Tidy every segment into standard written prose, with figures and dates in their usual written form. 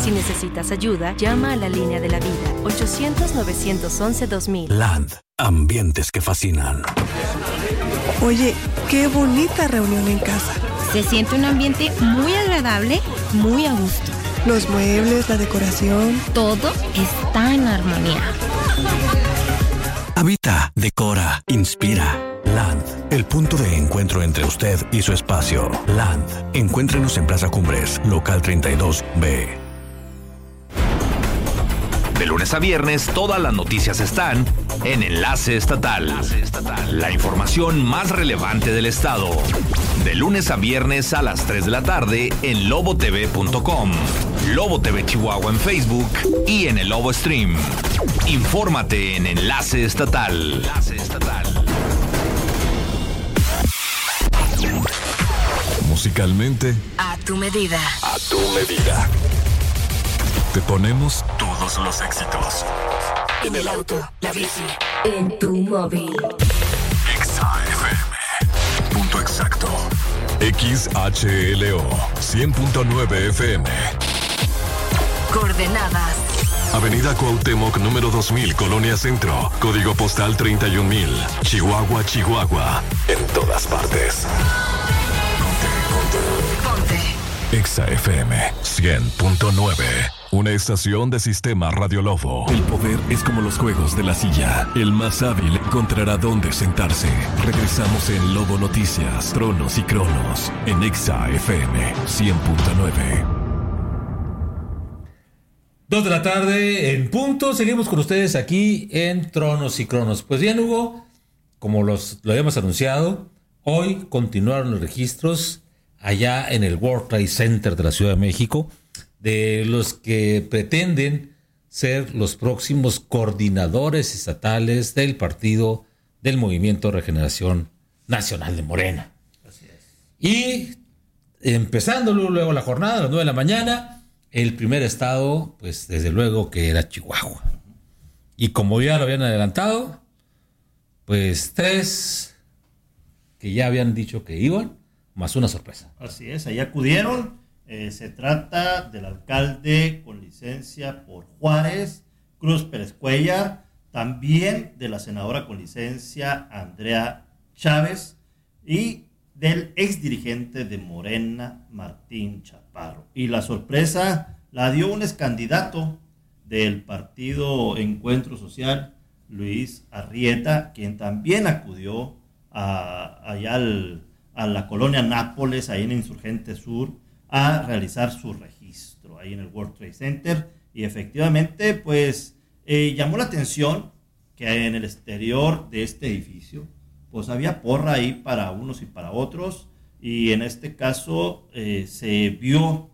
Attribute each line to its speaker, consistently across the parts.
Speaker 1: Si necesitas ayuda, llama a la línea de la vida, 800-911-2000.
Speaker 2: Land, ambientes que fascinan.
Speaker 3: Oye, qué bonita reunión en casa.
Speaker 4: Se siente un ambiente muy agradable, muy a gusto.
Speaker 3: Los muebles, la decoración.
Speaker 4: Todo está en armonía.
Speaker 2: Habita, decora, inspira. Land, el punto de encuentro entre usted y su espacio. Land, encuéntrenos en Plaza Cumbres, local 32B.
Speaker 5: De lunes a viernes, todas las noticias están en Enlace Estatal. La información más relevante del estado. De lunes a viernes a las 3 de la tarde en lobotv.com, Lobo TV Chihuahua en Facebook y en el Lobo Stream. Infórmate en Enlace Estatal.
Speaker 2: Musicalmente,
Speaker 1: A tu medida.
Speaker 2: a tu medida. Te ponemos todos los éxitos.
Speaker 1: En el auto, la bici, en tu móvil.
Speaker 2: XAFM. Punto exacto. XHLO 100.9 FM.
Speaker 1: Coordenadas.
Speaker 2: Avenida Cuauhtémoc número 2000, Colonia Centro. Código postal 31000. Chihuahua, Chihuahua. En todas partes.
Speaker 1: Ponte.
Speaker 2: XAFM 100.9. Una estación de Sistema Radio Lobo. El poder es como los juegos de la silla. El más hábil encontrará dónde sentarse. Regresamos en Lobo Noticias, Tronos y Cronos. En XAFM 100.9.
Speaker 6: 2 de la tarde en punto. Seguimos con ustedes aquí en Tronos y Cronos. Pues bien, Hugo, como lo habíamos anunciado, hoy continuaron los registros allá en el World Trade Center de la Ciudad de México de los que pretenden ser los próximos coordinadores estatales del partido del Movimiento de Regeneración Nacional de Morena.
Speaker 7: Así es.
Speaker 6: Y empezando luego la jornada a las 9 de la mañana, el primer estado, pues desde luego que era Chihuahua. Y como ya lo habían adelantado, pues 3 que ya habían dicho que iban, más una sorpresa.
Speaker 7: Así es, ahí acudieron. Se trata del alcalde con licencia por Juárez, Cruz Pérez Cuellar, también de la senadora con licencia Andrea Chávez y del exdirigente de Morena, Martín Chaparro. Y la sorpresa la dio un excandidato del partido Encuentro Social, Luis Arrieta, quien también acudió allá a la colonia Nápoles, ahí en Insurgente Sur, a realizar su registro ahí en el World Trade Center. Y efectivamente, pues, llamó la atención que en el exterior de este edificio, pues había porra ahí para unos y para otros, y en este caso se vio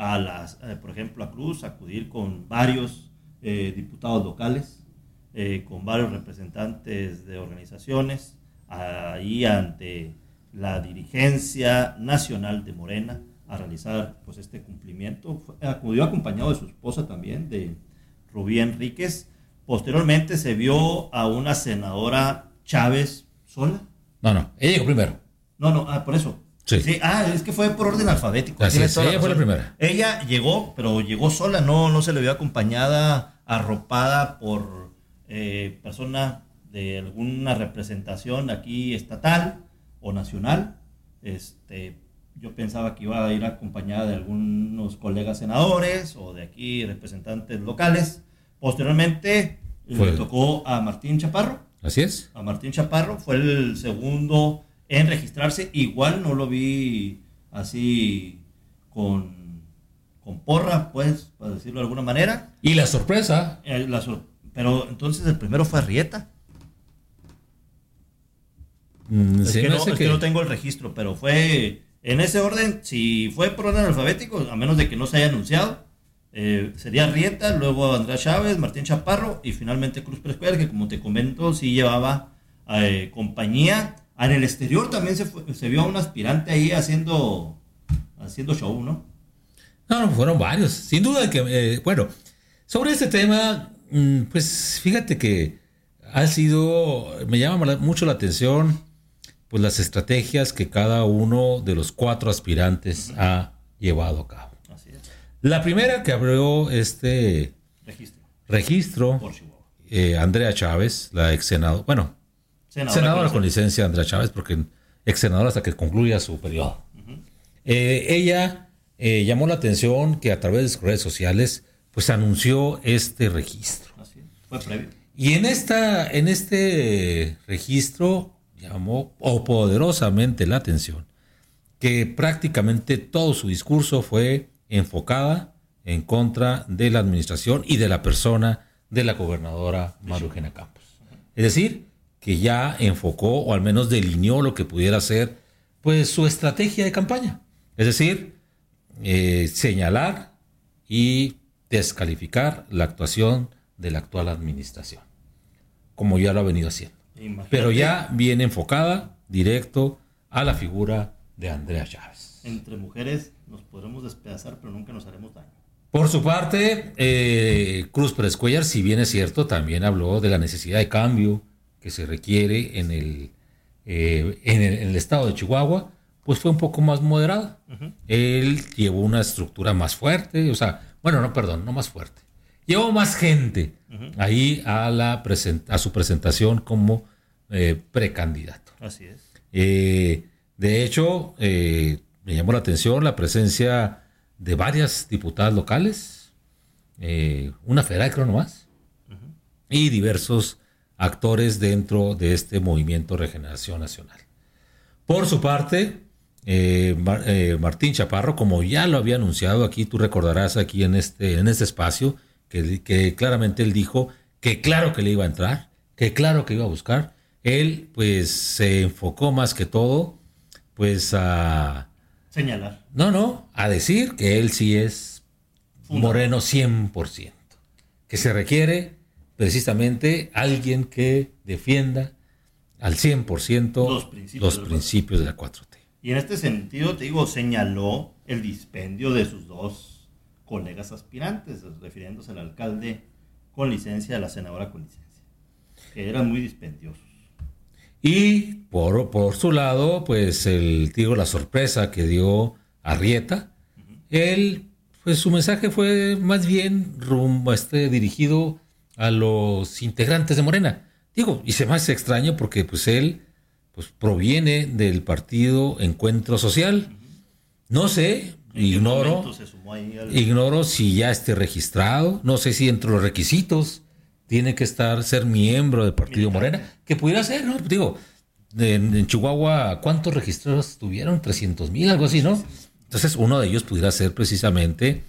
Speaker 7: por ejemplo, a Cruz acudir con varios diputados locales, con varios representantes de organizaciones, ahí ante la dirigencia nacional de Morena, a realizar pues este cumplimiento. Acudió acompañado de su esposa también, de Rubí Enríquez. Posteriormente se vio a una senadora Chávez sola.
Speaker 6: No, ella llegó primero.
Speaker 7: Por eso.
Speaker 6: Sí.
Speaker 7: Es que fue por orden alfabético.
Speaker 6: Así es, ella fue la primera.
Speaker 7: Ella llegó, pero llegó sola, no se le vio acompañada, arropada por persona de alguna representación aquí estatal o nacional. Yo pensaba que iba a ir acompañada de algunos colegas senadores o de aquí representantes locales. Posteriormente le tocó a Martín Chaparro.
Speaker 6: Así es.
Speaker 7: A Martín Chaparro fue el segundo en registrarse. Igual no lo vi así con porra, pues, para decirlo de alguna manera.
Speaker 6: Y la sorpresa.
Speaker 7: Pero entonces el primero fue Arrieta.
Speaker 6: Es
Speaker 7: que no tengo el registro, pero fue en ese orden. Si fue por orden alfabético, a menos de que no se haya anunciado, sería Arrieta, luego Andrea Chávez, Martín Chaparro y finalmente Cruz Pérez Cuellar, que como te comento, sí llevaba compañía. En el exterior también se vio a un aspirante ahí haciendo show, ¿no?
Speaker 6: No, fueron varios. Sin duda que, sobre este tema, pues fíjate que me llama mucho la atención pues las estrategias que cada uno de los 4 aspirantes ha llevado a cabo.
Speaker 7: Así es.
Speaker 6: La primera que abrió este registro
Speaker 7: por Chihuahua.
Speaker 6: Andrea Chávez, la ex senadora, bueno, senadora con licencia Andrea Chávez, porque ex senadora hasta que concluya su periodo. Ella llamó la atención que a través de sus redes sociales pues anunció este registro.
Speaker 7: Así fue previo.
Speaker 6: Y en este registro llamó poderosamente la atención que prácticamente todo su discurso fue enfocada en contra de la administración y de la persona de la gobernadora María Eugenia Campos. Es decir, que ya enfocó o al menos delineó lo que pudiera ser pues su estrategia de campaña. Es decir, señalar y descalificar la actuación de la actual administración, como ya lo ha venido haciendo.
Speaker 7: Imagínate.
Speaker 6: Pero ya viene enfocada directo a la figura de Andrea Chávez.
Speaker 7: Entre mujeres nos podremos despedazar, pero nunca nos haremos daño.
Speaker 6: Por su parte, Cruz Pérez Cuéllar, si bien es cierto, también habló de la necesidad de cambio que se requiere en el estado de Chihuahua, pues fue un poco más moderado. Él llevó una estructura más fuerte, no más fuerte. Llevó más gente ahí a su presentación como precandidato.
Speaker 7: Así es.
Speaker 6: De hecho, me llamó la atención la presencia de varias diputadas locales, una federal creo nomás, y diversos actores dentro de este movimiento Regeneración Nacional. Por su parte, Martín Chaparro, como ya lo había anunciado aquí, tú recordarás aquí en este espacio, que claramente él dijo que claro que le iba a entrar, que claro que iba a buscar. Él pues se enfocó más que todo pues a
Speaker 7: señalar.
Speaker 6: A decir que él sí es moreno 100%, que se requiere precisamente alguien que defienda al 100% los principios de la 4T.
Speaker 7: Y en este sentido, te digo, señaló el dispendio de sus dos colegas aspirantes, refiriéndose al alcalde con licencia, a la senadora con licencia, que eran muy dispendiosos.
Speaker 6: Y por su lado, pues la sorpresa que dio Arrieta, él, pues su mensaje fue más bien dirigido a los integrantes de Morena. Y se me hace extraño porque pues él pues proviene del partido Encuentro Social. No sé, ignoro si ya esté registrado, no sé si entre los requisitos tiene que ser miembro del partido Morena, que pudiera ser, ¿no? En Chihuahua, ¿cuántos registros tuvieron? 300,000, algo así, ¿no? Entonces, uno de ellos pudiera ser precisamente,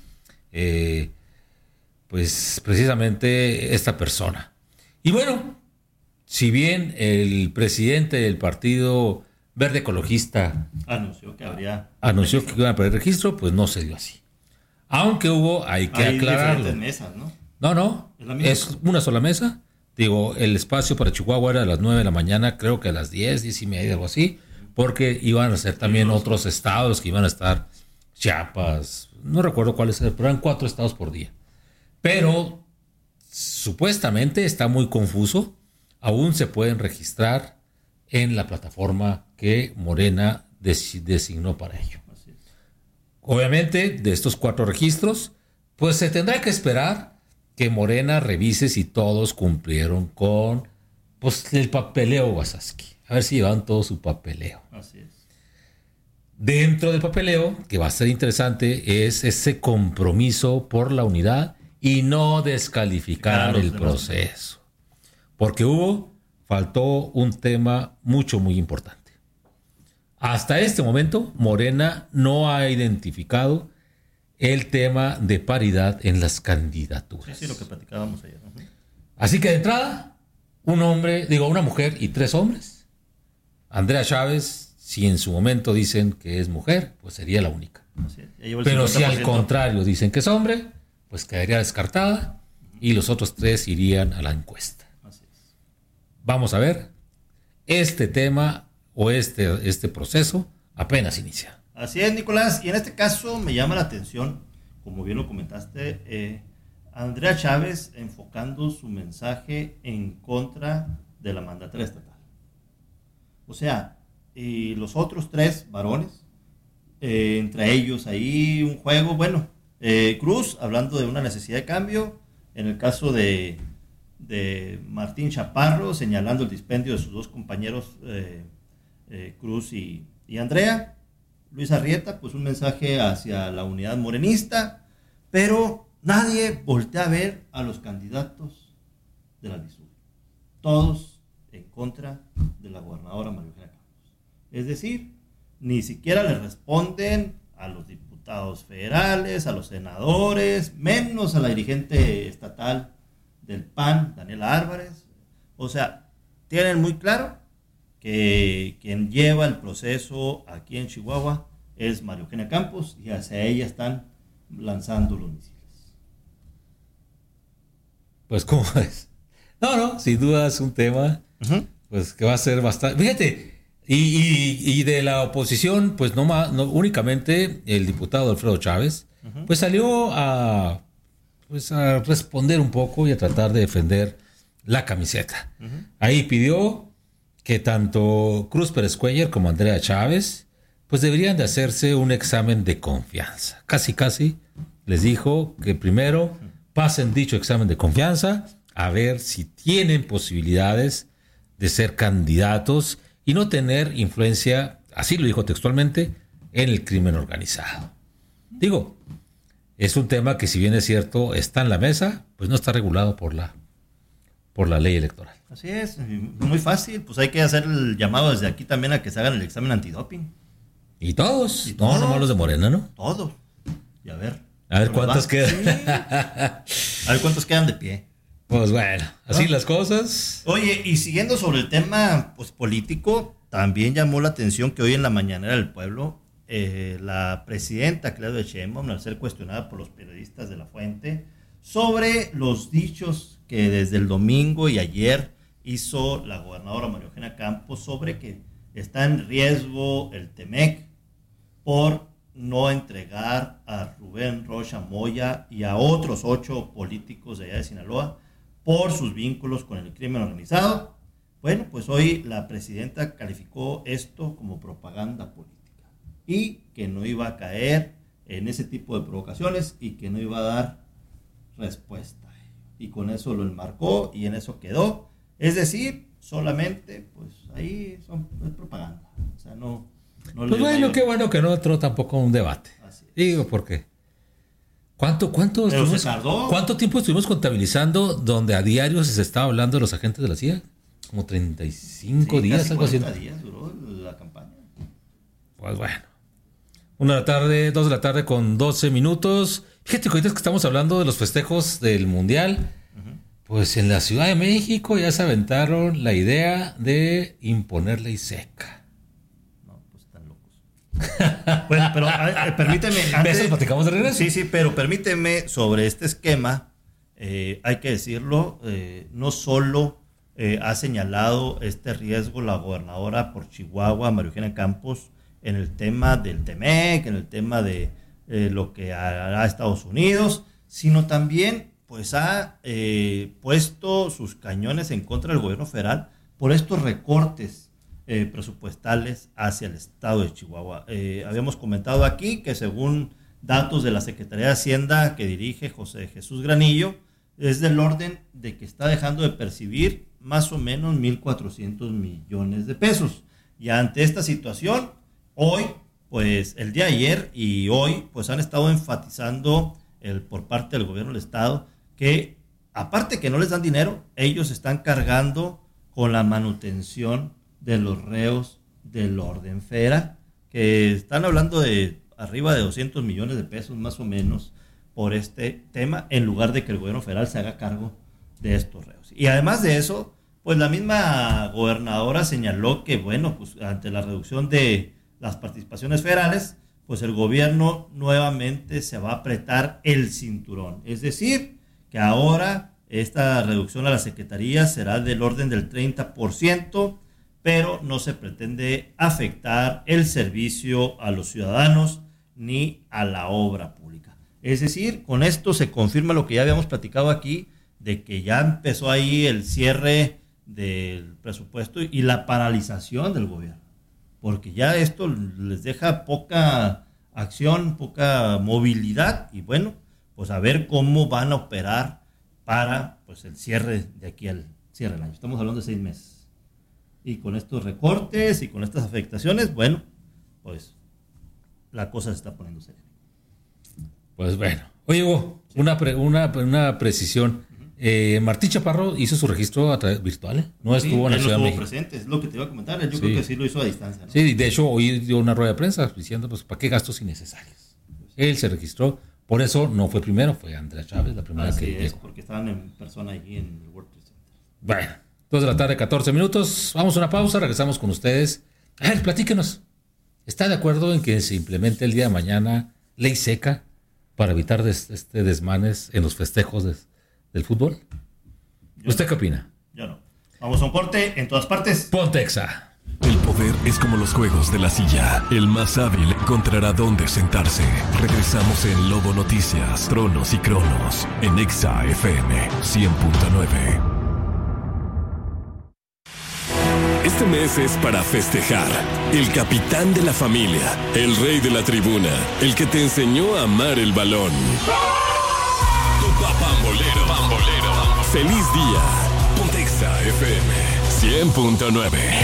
Speaker 6: precisamente esta persona. Y bueno, si bien el presidente del Partido Verde Ecologista
Speaker 7: anunció que
Speaker 6: iba a perder registro, pues no se dio así. Aunque hay que aclararlo.
Speaker 7: Hay diferentes mesas, ¿no?
Speaker 6: No, es una sola mesa. El espacio para Chihuahua era a las 9 de la mañana, creo que a las 10:30, algo así, porque iban a ser también otros estados que iban a estar, Chiapas, no recuerdo cuáles eran, pero eran 4 estados por día. Pero supuestamente está muy confuso, aún se pueden registrar en la plataforma que Morena designó para ello. Obviamente, de estos 4 registros, pues se tendrá que esperar que Morena revise si todos cumplieron con el papeleo Wasaski. A ver si llevan todo su papeleo.
Speaker 7: Así es.
Speaker 6: Dentro del papeleo, que va a ser interesante, es ese compromiso por la unidad y no descalificar el proceso. Porque faltó un tema muy importante. Hasta este momento, Morena no ha identificado el tema de paridad en las candidaturas.
Speaker 7: Sí, lo que platicábamos ayer.
Speaker 6: Así que de entrada, una mujer y 3 hombres. Andrea Chávez, si en su momento dicen que es mujer, pues sería la única. Pero si al contrario dicen que es hombre, pues quedaría descartada y los otros 3 irían a la encuesta.
Speaker 7: Así es.
Speaker 6: Vamos a ver, este tema o este proceso apenas inicia.
Speaker 7: Así es, Nicolás, y en este caso me llama la atención, como bien lo comentaste, Andrea Chávez enfocando su mensaje en contra de la mandataria estatal. O sea, los otros 3 varones, entre ellos ahí un juego, Cruz, hablando de una necesidad de cambio. En el caso de Martín Chaparro, señalando el dispendio de sus dos compañeros, Cruz y Andrea. Luis Arrieta, pues un mensaje hacia la unidad morenista, pero nadie voltea a ver a los candidatos de la LISUR. Todos en contra de la gobernadora María Eugenia Campos. Es decir, ni siquiera le responden a los diputados federales, a los senadores, menos a la dirigente estatal del PAN, Daniela Álvarez. O sea, tienen muy claro que quien lleva el proceso aquí en Chihuahua es María Eugenia Campos y hacia ella están lanzando los misiles.
Speaker 6: Pues, ¿cómo es? No, sin duda es un tema, pues que va a ser bastante... Fíjate, y de la oposición, pues no únicamente el diputado Alfredo Chávez, pues salió a responder un poco y a tratar de defender la camiseta. Ahí pidió que tanto Cruz Pérez Cuéllar como Andrea Chávez pues deberían de hacerse un examen de confianza. Casi les dijo que primero pasen dicho examen de confianza a ver si tienen posibilidades de ser candidatos y no tener influencia, así lo dijo textualmente, en el crimen organizado. Digo, es un tema que si bien es cierto está en la mesa, pues no está regulado por la ley electoral.
Speaker 7: Así es, muy fácil, pues hay que hacer el llamado desde aquí también a que se hagan el examen antidoping.
Speaker 6: Y todos, no nomás los de Morena, ¿no?
Speaker 7: Todos. Y a ver
Speaker 6: cuántos quedan.
Speaker 7: Sí. A ver cuántos quedan de pie.
Speaker 6: Pues bueno, así las cosas.
Speaker 7: Oye, y siguiendo sobre el tema pues político, también llamó la atención que hoy en la mañanera del pueblo, la presidenta Claudia Sheinbaum, al ser cuestionada por los periodistas de La Fuente, sobre los dichos que desde el domingo y ayer hizo la gobernadora María Eugenia Campos sobre que está en riesgo el TEMEC por no entregar a Rubén Rocha Moya y a otros 8 políticos de allá de Sinaloa por sus vínculos con el crimen organizado. Bueno, pues hoy la presidenta calificó esto como propaganda política y que no iba a caer en ese tipo de provocaciones y que no iba a dar respuesta. Y con eso lo enmarcó y en eso quedó. Es decir, solamente, pues ahí es propaganda. O sea, no
Speaker 6: pues bueno, qué bueno que no entró tampoco un debate. Digo, ¿por qué? ¿Cuánto tiempo estuvimos contabilizando donde a diario se estaba hablando de los agentes de la CIA? Como 35 días, algo así.
Speaker 7: 40 días duró la campaña.
Speaker 6: Pues bueno. 2 de la tarde con 12 minutos. Fíjate que ahorita que estamos hablando de los festejos del Mundial, pues en la Ciudad de México ya se aventaron la idea de imponer ley seca.
Speaker 7: Bueno, pero permíteme.
Speaker 6: Antes platicamos de regreso.
Speaker 7: Sí, pero permíteme sobre este esquema. Hay que decirlo, no solo ha señalado este riesgo la gobernadora por Chihuahua, María Eugenia Campos, en el tema del TEMEC, en el tema de lo que hará Estados Unidos, sino también pues ha puesto sus cañones en contra del gobierno federal por estos recortes presupuestales hacia el estado de Chihuahua. Habíamos comentado aquí que según datos de la Secretaría de Hacienda que dirige José Jesús Granillo, es del orden de que está dejando de percibir más o menos 1,400 millones de pesos. Y ante esta situación, hoy, pues el día de ayer y hoy, pues han estado enfatizando por parte del gobierno del estado que aparte que no les dan dinero, ellos están cargando con la manutención de los reos del orden federal, que están hablando de arriba de 200 millones de pesos más o menos por este tema, en lugar de que el gobierno federal se haga cargo de estos reos. Y además de eso, pues la misma gobernadora señaló que, bueno, pues ante la reducción de las participaciones federales, pues el gobierno nuevamente se va a apretar el cinturón. Es decir, que ahora esta reducción a la secretaría será del orden del 30%, pero no se pretende afectar el servicio a los ciudadanos ni a la obra pública. Es decir, con esto se confirma lo que ya habíamos platicado aquí, de que ya empezó ahí el cierre del presupuesto y la paralización del gobierno, porque ya esto les deja poca acción, poca movilidad, y bueno, pues a ver cómo van a operar para pues el cierre de aquí al cierre del año. Estamos hablando de 6 meses. Y con estos recortes y con estas afectaciones, bueno, pues la cosa se está poniendo seria.
Speaker 6: Pues bueno. Oye, Hugo, sí. una precisión. Martín Chaparro hizo su registro a través virtual, no estuvo en la Ciudad de México.
Speaker 7: Presente, es lo que te iba a comentar. Yo creo que sí lo hizo a distancia, ¿no?
Speaker 6: Sí, de hecho, hoy dio una rueda de prensa diciendo, pues, ¿para qué gastos innecesarios? Él se registró, por eso no fue primero, fue Andrea Chávez, la primera que llegó.
Speaker 7: Porque estaban en persona allí en el World Trade Center.
Speaker 6: Bueno, 2 de la tarde, 14 minutos. Vamos a una pausa, regresamos con ustedes. A ver, platíquenos. ¿Está de acuerdo en que se implemente el día de mañana ley seca para evitar desmanes en los festejos del fútbol? ¿Usted qué opina?
Speaker 7: Yo no. Vamos a un corte en todas partes.
Speaker 6: Pontexa.
Speaker 2: El poder es como los juegos de la silla. El más hábil encontrará dónde sentarse. Regresamos en Lobo Noticias, Tronos y Cronos, en Exa FM 100.9. Este mes es para festejar. El capitán de la familia, el rey de la tribuna, el que te enseñó a amar el balón. Tu pambolero. ¡Feliz día! Pontexa FM 100.9.